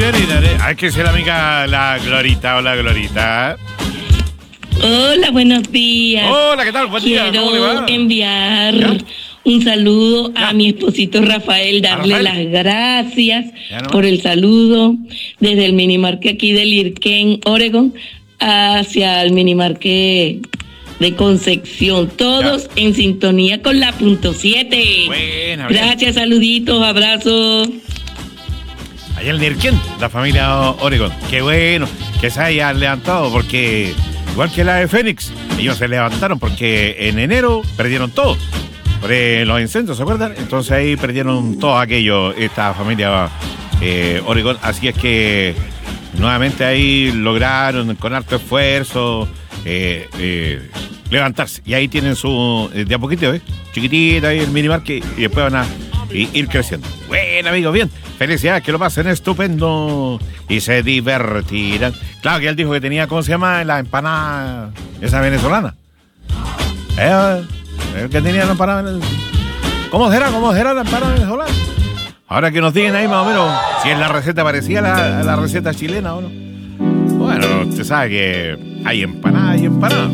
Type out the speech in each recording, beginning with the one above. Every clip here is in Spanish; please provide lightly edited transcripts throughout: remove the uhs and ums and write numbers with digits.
Hay que ser amiga la Glorita. Hola, Glorita. Hola, buenos días. Hola, ¿qué tal? Buen día. ¿Cómo le va? Quiero enviar ¿Ya? un saludo ¿Ya? a mi esposito Rafael, darle Rafael? las gracias ¿Ya no? por el saludo desde el minimarque aquí de Lirquén, Oregon, hacia el minimarque de Concepción. Todos en sintonía con la .7. Buena, bien. Gracias, saluditos, abrazos. Allá el Nirquén, la familia Oregon. Qué bueno que se hayan levantado porque, igual que la de Fénix, ellos se levantaron porque en enero perdieron todo. Por los incendios, ¿se acuerdan? Entonces ahí perdieron todo aquello, esta familia Oregon. Así es que nuevamente ahí lograron con harto esfuerzo levantarse. Y ahí tienen su, de a poquito, chiquitita ahí el minimarket y después van a ir creciendo. Bueno, amigos, bien. Felicidades, que lo pasen estupendo y se divertirán. Claro que él dijo que tenía, ¿cómo se llama? La empanada esa venezolana. El que tenía la empanada venezolana. ¿Cómo será la empanada venezolana? Ahora que nos digan ahí más o menos si es la receta parecida a la receta chilena o no. Bueno, usted sabe que hay empanada y empanada.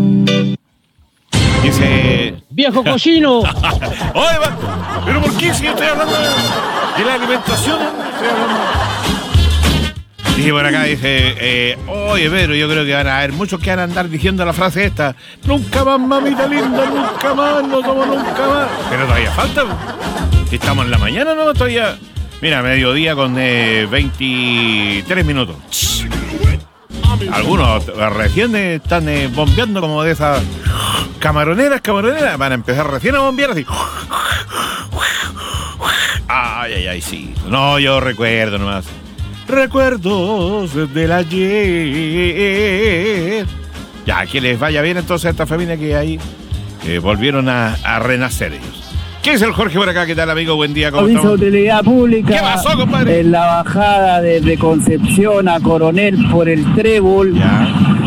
Dice... ¡Viejo cochino! ¡Oye, pero por qué si yo estoy hablando de la alimentación? Estoy hablando... Dice por acá, dice, oye, pero yo creo que van a haber muchos que van a andar diciendo la frase esta: nunca más, mamita linda, nunca más, no tomo nunca más. Pero todavía falta. Estamos en la mañana, ¿no? Todavía. Mira, mediodía con 23 minutos. Algunos recién están bombeando como de esas camaroneras. Van a empezar recién a bombear así. Ay, sí. No, yo recuerdo nomás. Recuerdos del ayer. Ya, que les vaya bien entonces a esta familia que ahí volvieron a renacer ellos. ¿Qué es el Jorge por acá? ¿Qué tal, amigo? Buen día, ¿cómo Aviso estamos? de utilidad pública. ¿Qué pasó, compadre? En la bajada desde Concepción a Coronel por el Trébol, Ya.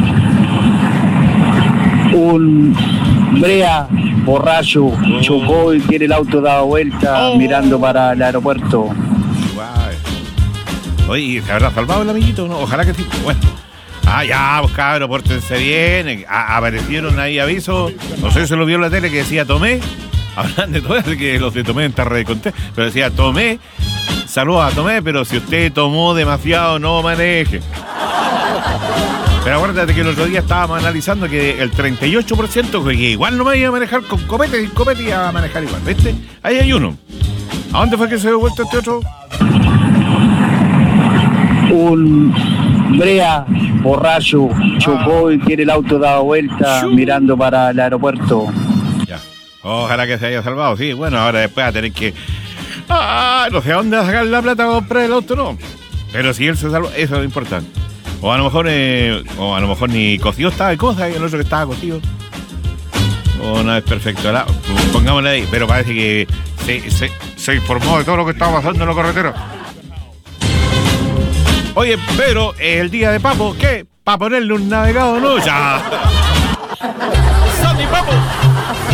un brea borracho chocó y tiene el auto dado vuelta mirando para el aeropuerto. Guay. Oye, ¿se habrá salvado el amiguito? ¿No? Ojalá que sí. Bueno. Ya, pues cabros, pórtense bien. Aparecieron ahí avisos. No sé si se lo vio en la tele que decía Tomé. Hablan de todo, que los de Tomé en tarde conté. Pero decía Tomé. Saludos a Tomé, pero si usted tomó demasiado, no maneje. Pero acuérdate que el otro día estábamos analizando que el 38% que igual no me iba a manejar con copete, sin copete iba a manejar igual, ¿viste? Ahí hay uno. ¿A dónde fue que se dio vuelta este otro? Un brea borracho chocó y tiene el auto dado vuelta mirando para el aeropuerto. Ya. Ojalá que se haya salvado, sí. Bueno, ahora después va a tener que... no sé a dónde va a sacar la plata para comprar el auto, no. Pero si él se salvó, eso es lo importante. O a lo mejor ni cocido estaba. ¿Cómo sabe el otro que estaba cocido? No es perfecto. Pongámosle ahí. Pero parece que se informó de todo lo que estaba pasando en la carretera. Oye, pero el día de Papo, ¿qué? ¿Para ponerle un navegado? No, ya.